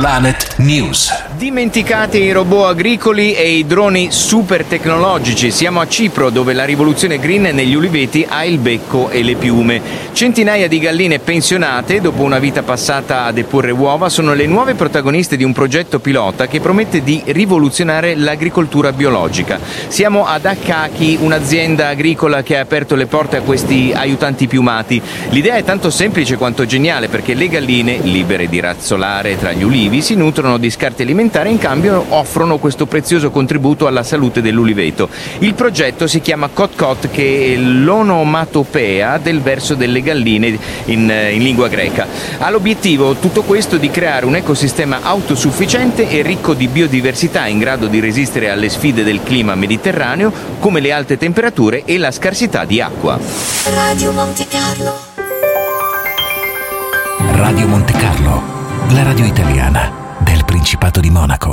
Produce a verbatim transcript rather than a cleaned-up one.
Planet News. Dimenticati i robot agricoli e i droni super tecnologici. Siamo a Cipro, dove la rivoluzione green negli uliveti ha il becco e le piume. Centinaia di galline pensionate, dopo una vita passata a deporre uova, sono le nuove protagoniste di un progetto pilota che promette di rivoluzionare l'agricoltura biologica. Siamo ad Akaki, un'azienda agricola che ha aperto le porte a questi aiutanti piumati. L'idea è tanto semplice quanto geniale, perché le galline, libere di razzolare tra gli ulivi, si nutrono di scarti alimentari e in cambio offrono questo prezioso contributo alla salute dell'uliveto. Il progetto si chiama Cot-Cot, che è l'onomatopea del verso delle galline in, in lingua greca. Ha l'obiettivo tutto questo di creare un ecosistema autosufficiente e ricco di biodiversità, in grado di resistere alle sfide del clima mediterraneo, come le alte temperature e la scarsità di acqua. Radio Monte Carlo. Radio Monte Carlo, la radio italiana del Principato di Monaco.